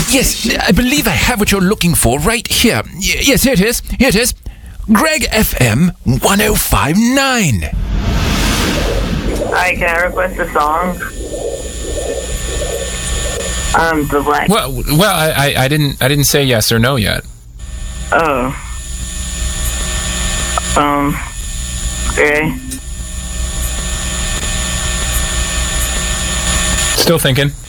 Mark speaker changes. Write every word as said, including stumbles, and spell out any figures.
Speaker 1: Yes, I believe I have what you're looking for right here. Y- yes, here it is. Here it is. Greg F M one oh five point nine.
Speaker 2: Hi, can I request a song? Um, the Black.
Speaker 3: Well, well, I, I, I didn't, I didn't say yes or no yet.
Speaker 2: Oh. Um. Okay.
Speaker 3: Still thinking.